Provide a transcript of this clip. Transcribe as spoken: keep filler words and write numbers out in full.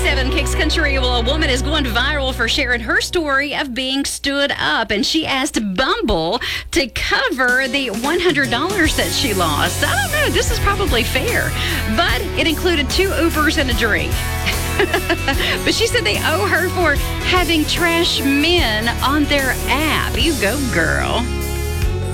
ninety-seven Kicks Country. Well, a woman is going viral for sharing her story of being stood up, and she asked Bumble to cover the one hundred dollars that she lost. I don't know. This is probably fair, but it included two Ubers and a drink. But she said they owe her for having trash men on their app. You go, girl.